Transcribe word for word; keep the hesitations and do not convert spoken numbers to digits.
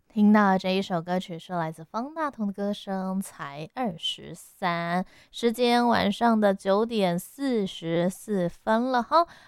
听到这一首歌曲是来自方大同的歌声《才二十三》，时间晚上的九点四十四分了哈。